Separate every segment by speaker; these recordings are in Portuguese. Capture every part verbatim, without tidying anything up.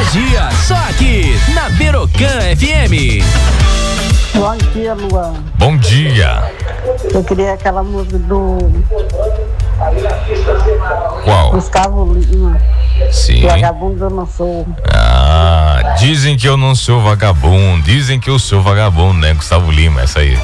Speaker 1: dia, só aqui na Berocan F M.
Speaker 2: Bom dia, Luan.
Speaker 3: Bom dia.
Speaker 2: Eu queria aquela música do
Speaker 3: Qual?
Speaker 2: Gustavo Lima.
Speaker 3: Sim.
Speaker 2: Vagabundo eu não sou.
Speaker 3: Ah, dizem que eu não sou vagabundo. Dizem que eu sou vagabundo, né? Gustavo Lima, essa aí.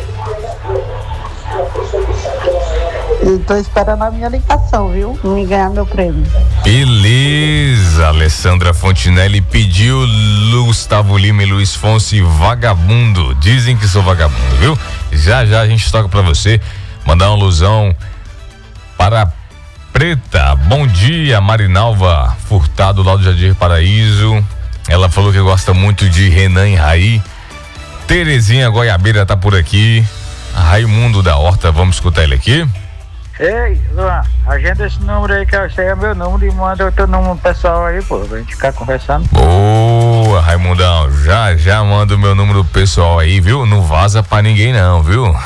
Speaker 2: E tô esperando a minha ligação, viu? Não me ganhar meu prêmio.
Speaker 3: Beleza, Alessandra Fontinelli pediu Gustavo Lima e Luiz Fonsi vagabundo. Dizem que sou vagabundo, viu? Já já a gente toca pra você. Mandar uma alusão para Preta. Bom dia, Marinalva Furtado, lá do Jardim Paraíso. Ela falou que gosta muito de Renan e Raí. Terezinha Goiabeira tá por aqui. Raimundo da Horta, vamos escutar ele aqui.
Speaker 4: Ei, Luan, agenda esse número aí, que esse aí é meu número, e manda o teu número pessoal aí, pô, pra gente ficar conversando.
Speaker 3: Boa, Raimundão, já, já manda o meu número pessoal aí, viu? Não vaza pra ninguém não, viu?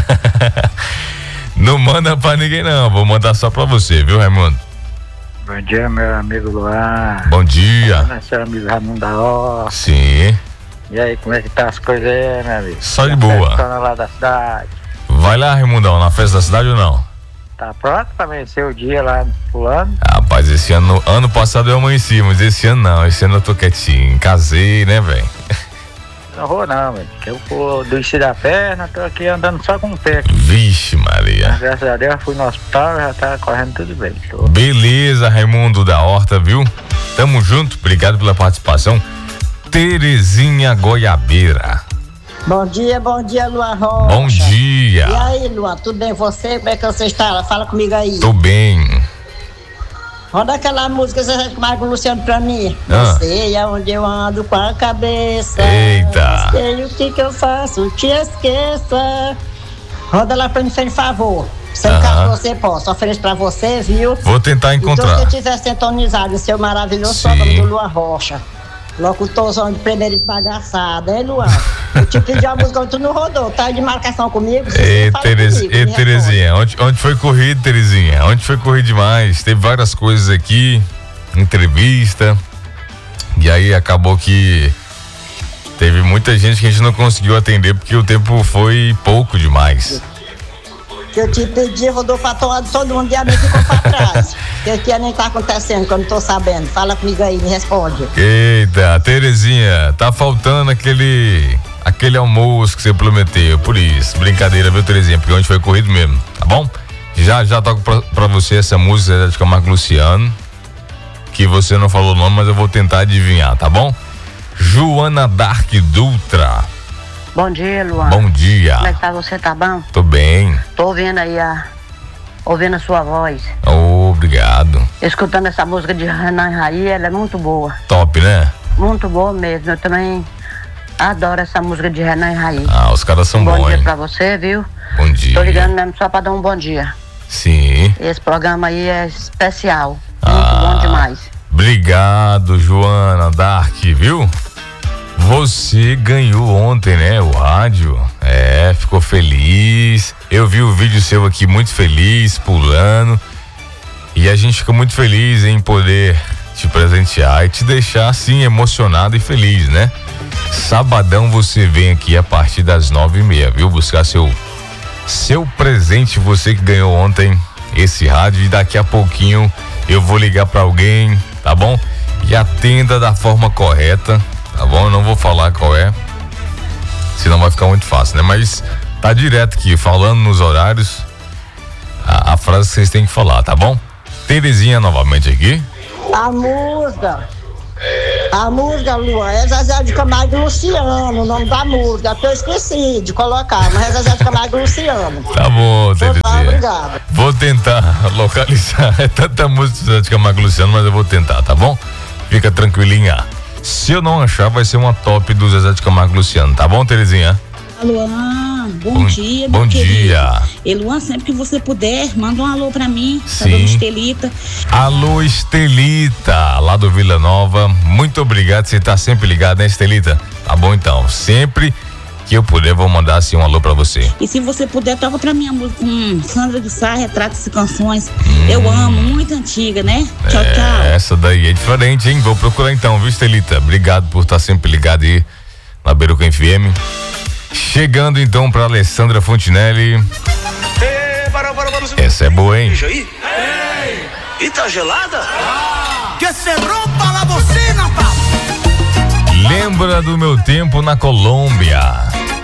Speaker 3: Não manda pra ninguém não, vou mandar só pra você, viu, Raimundo?
Speaker 4: Bom dia, meu amigo Luan.
Speaker 3: Bom dia.
Speaker 4: Bom dia, seu amigo Raimundo da Horta.
Speaker 3: Sim.
Speaker 4: E aí, como é que tá as coisas aí, meu amigo?
Speaker 3: Só de
Speaker 4: tá
Speaker 3: boa.
Speaker 4: Tá lá da cidade.
Speaker 3: Vai lá, Raimundão, na festa da cidade ou não?
Speaker 4: Tá pronto pra vencer o dia lá pulando?
Speaker 3: Rapaz, esse ano, ano passado eu amanheci, mas esse ano não, esse ano eu tô quietinho, casei, né, velho?
Speaker 4: Não vou não, velho, porque eu pô, desci da perna, tô aqui andando só com o pé aqui.
Speaker 3: Vixe, Maria.
Speaker 4: Mas, graças a Deus, eu fui no hospital, já tá correndo tudo bem. Tô...
Speaker 3: Beleza, Raimundo da Horta, viu? Tamo junto, obrigado pela participação. Terezinha Goiabeira.
Speaker 2: Bom dia, bom dia, Luan Rocha.
Speaker 3: Bom dia.
Speaker 2: E aí, Luan, tudo bem com você? Como é que você está? Fala comigo aí.
Speaker 3: Tô bem.
Speaker 2: Roda aquela música, você sabe mais com o Luciano pra mim.
Speaker 3: Ah.
Speaker 2: Não sei aonde eu ando com a cabeça.
Speaker 3: Eita.
Speaker 2: Sei o que que eu faço, te esqueça. Roda lá pra mim, faz favor. Sem
Speaker 3: Aham.
Speaker 2: caso você possa, ofereço pra você, viu?
Speaker 3: Vou tentar
Speaker 2: E
Speaker 3: encontrar.
Speaker 2: se você estiver sintonizado em seu maravilhoso
Speaker 3: Sim.
Speaker 2: programa do Luan Rocha. Locutorzão de primeira bagaçada, hein, Luan? Eu te pedi uma música, tu não rodou, tá de marcação comigo.
Speaker 3: Ei,
Speaker 2: fala
Speaker 3: Terez...
Speaker 2: comigo,
Speaker 3: Ei
Speaker 2: me
Speaker 3: Terezinha, onde, onde foi corrido, Terezinha? Onde foi corrido demais? Teve várias coisas aqui, entrevista, e aí acabou que teve muita gente que a gente não conseguiu atender porque o tempo foi pouco demais.
Speaker 2: Que eu te pedi, rodou pra todo, todo mundo e a mim ficou pra trás. Que aqui nem tá acontecendo, que eu não tô sabendo. Fala comigo aí, me responde.
Speaker 3: Eita, Terezinha, tá faltando aquele aquele almoço que você prometeu, por isso. Brincadeira, viu, Terezinha? Porque onde foi corrido mesmo, tá bom? Já, já toco pra, pra você essa música de Camargo Luciano, que você não falou o nome, mas eu vou tentar adivinhar, tá bom? Joana Dark Dutra.
Speaker 5: Bom dia, Luan.
Speaker 3: Bom dia.
Speaker 5: Como é que tá você? Tá bom?
Speaker 3: Tô bem.
Speaker 5: Tô ouvindo aí a... ouvindo a sua voz.
Speaker 3: Obrigado.
Speaker 5: Escutando essa música de Renan e Raí, ela é muito boa.
Speaker 3: Top, né?
Speaker 5: Muito boa mesmo. Eu também adoro essa música de Renan e Raí.
Speaker 3: Ah, os caras são
Speaker 5: bom
Speaker 3: bons,
Speaker 5: dia
Speaker 3: hein?
Speaker 5: pra você, viu?
Speaker 3: Bom dia.
Speaker 5: Tô ligando mesmo só pra dar um bom dia.
Speaker 3: Sim.
Speaker 5: Esse programa aí é especial.
Speaker 3: Ah.
Speaker 5: Muito bom demais.
Speaker 3: Obrigado, Joana Dark, viu? Você ganhou ontem, né? O rádio. É, ficou feliz. Eu vi o vídeo seu aqui muito feliz, pulando. E a gente fica muito feliz em poder te presentear e te deixar assim emocionado e feliz, né? Sabadão você vem aqui a partir das nove e meia, viu? Buscar seu, seu presente, você que ganhou ontem esse rádio. E daqui a pouquinho eu vou ligar pra alguém, tá bom? E atenda da forma correta. Tá bom? Eu não vou falar qual é, senão vai ficar muito fácil, né? Mas tá direto aqui, falando nos horários, a, a frase que vocês têm que falar, tá bom? Terezinha novamente aqui.
Speaker 2: A música, a música, Luan, é Zezé de Camargo e Luciano, o nome da música, que eu esqueci de colocar, mas é Zezé de Camargo e Luciano.
Speaker 3: Tá bom, Terezinha.
Speaker 2: Tá, obrigado.
Speaker 3: Vou tentar localizar, é tanta música de Zezé de Camargo e Luciano, mas eu vou tentar, tá bom? Fica tranquilinha. Se eu não achar, vai ser uma top do Zezé de Camargo e Luciano, tá bom, Terezinha?
Speaker 6: Luan, bom,
Speaker 3: Bom-
Speaker 6: dia,
Speaker 3: bom
Speaker 6: meu querido.
Speaker 3: dia.
Speaker 6: E Luan, sempre que você puder, manda um alô pra mim, pra
Speaker 3: Sim.
Speaker 6: dona Estelita.
Speaker 3: Alô, Estelita, lá do Vila Nova. Muito obrigado, você tá sempre ligado, né, Estelita? Tá bom, então. Sempre que eu puder, vou mandar assim um alô pra você.
Speaker 6: E se você puder, toca pra mim a música com Sandra de Sá, Retratos e Canções. Hum. Eu amo, muito antiga, né? Tchau,
Speaker 3: é,
Speaker 6: tchau.
Speaker 3: Essa daí é diferente, hein? Vou procurar então, viu, Estelita? Obrigado por estar sempre ligado aí na Beira Can F M. Chegando então pra Alessandra Fontinelli.
Speaker 7: Ei, para, para, para,
Speaker 3: essa é boa, hein?
Speaker 7: Ei, e tá gelada?
Speaker 8: Que se rompa la bocina, papo.
Speaker 3: Lembra do meu tempo na Colômbia.